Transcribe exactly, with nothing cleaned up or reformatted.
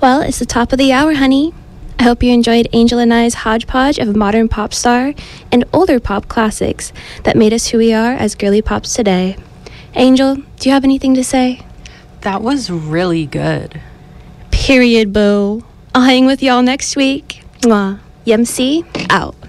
Well, it's the top of the hour, honey. I hope you enjoyed Angel and I's hodgepodge of modern pop star and older pop classics that made us who we are as girly pops today. Angel, do you have anything to say? That was really good. Period, boo. I'll hang with y'all next week. Mwah. Y M C, out.